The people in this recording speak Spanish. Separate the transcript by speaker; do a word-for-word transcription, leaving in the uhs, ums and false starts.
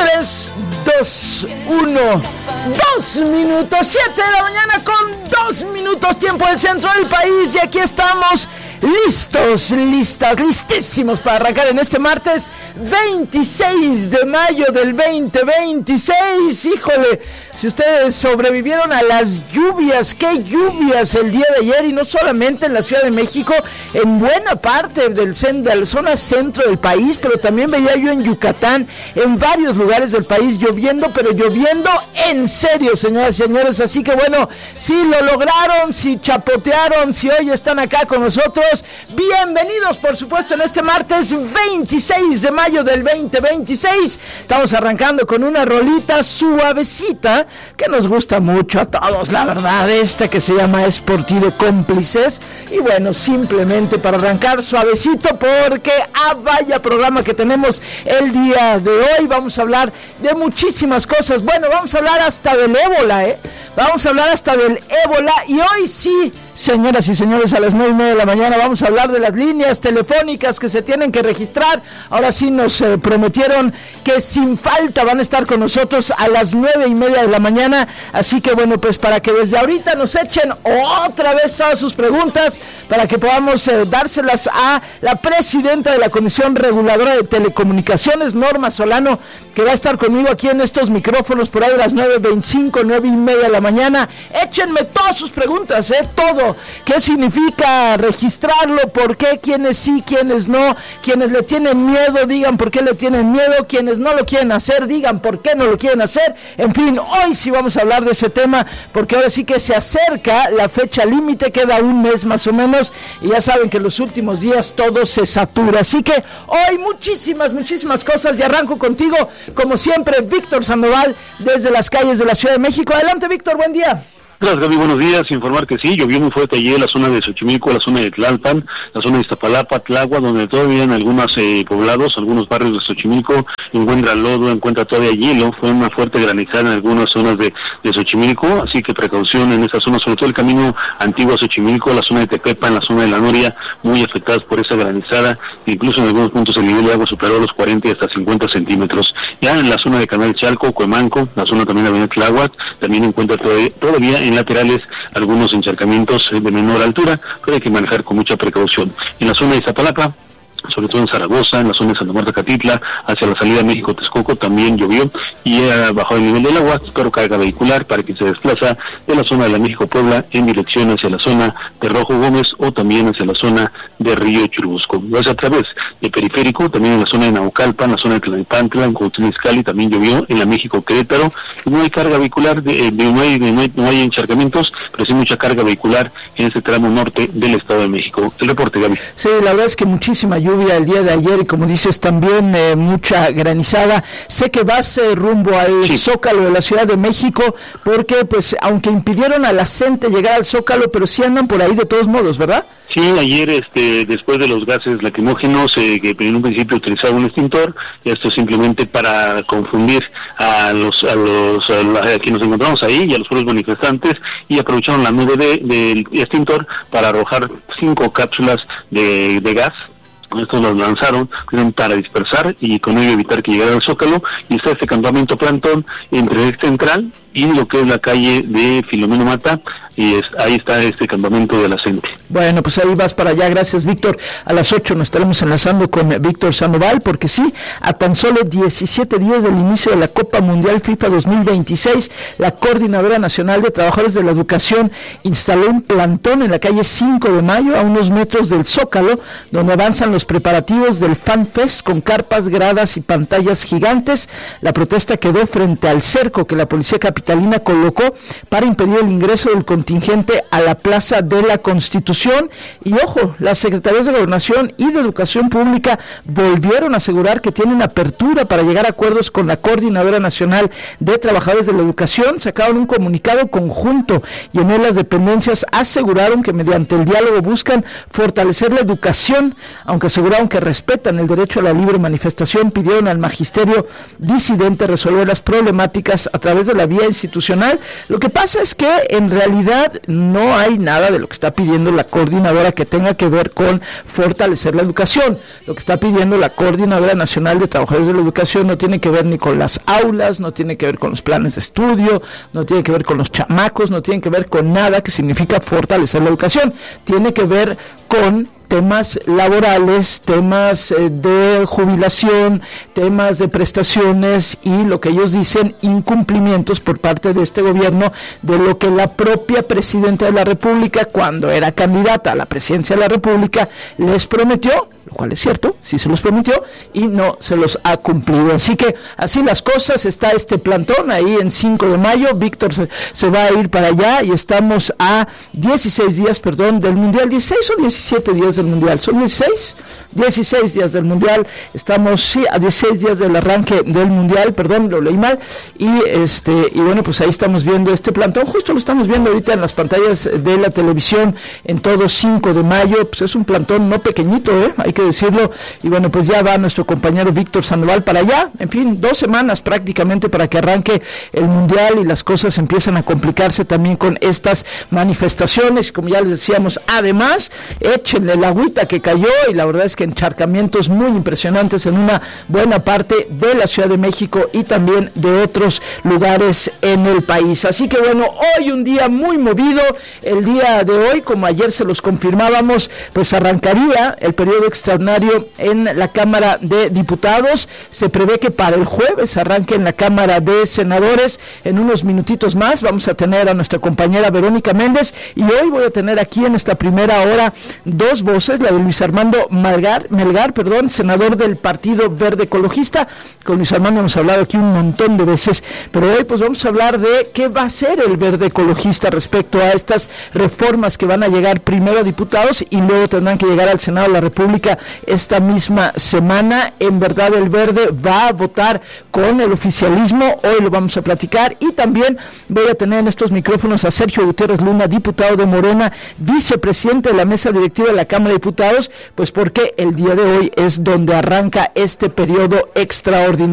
Speaker 1: tres, dos, uno, dos minutos, siete de la mañana con dos minutos, tiempo del centro del país, y aquí estamos listos, listas, listísimos para arrancar en este martes veintiséis de mayo del veinte veintiséis. Híjole, si ustedes sobrevivieron a las lluvias, qué lluvias el día de ayer, y no solamente en la Ciudad de México, en buena parte del centro, de la zona centro del país, pero también veía yo en Yucatán, en varios lugares del país lloviendo, pero lloviendo en serio, señoras y señores. Así que bueno, si lo lograron, si chapotearon, si hoy están acá con nosotros, bienvenidos por supuesto en este martes veintiséis de mayo del veinte veintiséis. Estamos arrancando con una rolita suavecita que nos gusta mucho a todos, la verdad, esta que se llama Es por ti de Cómplices. Y bueno, simplemente para arrancar suavecito, porque ah, vaya programa que tenemos el día de hoy. Vamos a hablar de muchísimas cosas. Bueno, vamos a hablar hasta del ébola, ¿eh? Vamos a hablar hasta del ébola, y hoy sí, señoras y señores, a las nueve y media de la mañana vamos a hablar de las líneas telefónicas que se tienen que registrar. Ahora sí nos eh, prometieron que sin falta van a estar con nosotros a las nueve y media de la mañana. Así que bueno, pues para que desde ahorita nos echen otra vez todas sus preguntas, para que podamos eh, dárselas a la presidenta de la Comisión Reguladora de Telecomunicaciones, Norma Solano, que va a estar conmigo aquí en estos micrófonos por ahí a las nueve veinticinco, nueve y media de la mañana. Échenme todas sus preguntas, eh, todo. ¿Qué significa registrarlo? ¿Por qué? ¿Quiénes sí? ¿Quiénes no? Quienes le tienen miedo, digan por qué le tienen miedo. Quienes no lo quieren hacer, digan por qué no lo quieren hacer. En fin, hoy sí vamos a hablar de ese tema, porque ahora sí que se acerca la fecha límite, queda un mes más o menos, y ya saben que los últimos días todo se satura. Así que hoy muchísimas, muchísimas cosas, y arranco contigo, como siempre, Víctor Sandoval, desde las calles de la Ciudad de México. Adelante, Víctor, buen día.
Speaker 2: Gracias, Gaby, buenos días. Informar que sí, llovió muy fuerte ayer en la zona de Xochimilco, la zona de Tlalpan, la zona de Iztapalapa, Tláhuac, donde todavía en algunos eh, poblados, algunos barrios de Xochimilco, encuentra lodo, encuentra todavía hielo. Fue una fuerte granizada en algunas zonas de, de Xochimilco, así que precaución en esa zona, sobre todo el camino antiguo a Xochimilco, la zona de Tepepan, la zona de La Noria, muy afectadas por esa granizada. Incluso en algunos puntos el nivel de agua superó los cuarenta y hasta cincuenta centímetros. Ya en la zona de Canal Chalco, Cuemanco, la zona también de Avenida Tláhuac, también encuentra todavía, todavía en laterales algunos encharcamientos de menor altura, pero hay que manejar con mucha precaución. En la zona de Iztapalapa, sobre todo en Zaragoza, en la zona de Santa Marta Catitla, hacia la salida de México-Texcoco, también llovió y ha bajado el nivel del agua, pero carga vehicular para que se desplaza de la zona de la México-Puebla en dirección hacia la zona de Rojo Gómez o también hacia la zona de Río Churubusco. Lo hace a través de Periférico, también en la zona de Naucalpan, en la zona de Tlalnepantla, en Cuautitlán también llovió, en la México-Querétaro, no hay carga vehicular, de, de, no, hay, no, hay, no hay encharcamientos, pero sí mucha carga vehicular en ese tramo norte del Estado de México. El reporte, Gaby.
Speaker 1: Sí, la verdad es que muchísima lluvia el día de ayer, y como dices también eh, mucha granizada. Sé que vas eh, rumbo al sí. Zócalo de la Ciudad de México, porque pues aunque impidieron a la gente llegar al Zócalo, pero sí andan por ahí de todos modos, ¿verdad?
Speaker 2: Sí, ayer este después de los gases lacrimógenos eh, que en un principio utilizaron un extintor, y esto simplemente para confundir a los a los a, la, a quienes nos encontramos ahí y a los pueblos manifestantes, y aprovecharon la nube de, del extintor para arrojar cinco cápsulas de, de gas. Estos los lanzaron para dispersar y con ello evitar que llegara al Zócalo, y está este campamento plantón entre el central y lo que es la calle de Filomeno Mata, y es, ahí está este campamento de la gente.
Speaker 1: Bueno, pues ahí vas para allá. Gracias, Víctor. A las ocho nos estaremos enlazando con Víctor Sandoval, porque sí, a tan solo diecisiete días del inicio de la Copa Mundial FIFA dos mil veintiséis, la Coordinadora Nacional de Trabajadores de la Educación instaló un plantón en la calle cinco de mayo, a unos metros del Zócalo, donde avanzan los preparativos del Fan Fest con carpas, gradas y pantallas gigantes. La protesta quedó frente al cerco que la Policía Capitalina colocó para impedir el ingreso del contingente a la Plaza de la Constitución. Y ojo, las secretarías de Gobernación y de Educación Pública volvieron a asegurar que tienen apertura para llegar a acuerdos con la Coordinadora Nacional de Trabajadores de la Educación. Sacaron un comunicado conjunto, y en él las dependencias aseguraron que mediante el diálogo buscan fortalecer la educación, aunque aseguraron que respetan el derecho a la libre manifestación. Pidieron al magisterio disidente resolver las problemáticas a través de la vía institucional. Lo que pasa es que en realidad no no hay nada de lo que está pidiendo la coordinadora que tenga que ver con fortalecer la educación. Lo que está pidiendo la Coordinadora Nacional de Trabajadores de la Educación no tiene que ver ni con las aulas, no tiene que ver con los planes de estudio, no tiene que ver con los chamacos, no tiene que ver con nada que significa fortalecer la educación. Tiene que ver con temas laborales, temas eh, de jubilación, temas de prestaciones y lo que ellos dicen incumplimientos por parte de este gobierno de lo que la propia presidenta de la República, cuando era candidata a la presidencia de la República, les prometió, lo cual es cierto, sí se los prometió y no se los ha cumplido. Así que así las cosas, está este plantón ahí en cinco de mayo, Víctor se, se va a ir para allá y estamos a dieciséis días, perdón, del Mundial, dieciséis o diecisiete días del Mundial, ¿son dieciséis? dieciséis días del Mundial, estamos sí a dieciséis días del arranque del Mundial, perdón, lo leí mal, y este y bueno, pues ahí estamos viendo este plantón, justo lo estamos viendo ahorita en las pantallas de la televisión en todo cinco de mayo, pues es un plantón no pequeñito, ¿eh? Hay que decirlo, y bueno, pues ya va nuestro compañero Víctor Sandoval para allá, en fin, dos semanas prácticamente para que arranque el Mundial y las cosas empiezan a complicarse también con estas manifestaciones, como ya les decíamos, además, échenle la agüita que cayó y la verdad es que encharcamientos muy impresionantes en una buena parte de la Ciudad de México y también de otros lugares en el país. Así que bueno, hoy un día muy movido, el día de hoy, como ayer se los confirmábamos, pues arrancaría el periodo extraordinario en la Cámara de Diputados. Se prevé que para el jueves arranque en la Cámara de Senadores. En unos minutitos más vamos a tener a nuestra compañera Verónica Méndez y hoy voy a tener aquí en esta primera hora dos voces, la de Luis Armando Melgar, Melgar, perdón, senador del Partido Verde Ecologista. Con Luis Armando hemos hablado aquí un montón de veces, pero hoy pues vamos a hablar de qué va a hacer el Verde Ecologista respecto a estas reformas que van a llegar primero a diputados y luego tendrán que llegar al Senado de la República esta misma semana. En verdad el Verde va a votar con el oficialismo, hoy lo vamos a platicar, y también voy a tener en estos micrófonos a Sergio Gutiérrez Luna, diputado de Morena, vicepresidente de la mesa directiva de la Cámara de Diputados, pues porque el día de hoy es donde arranca este periodo extraordinario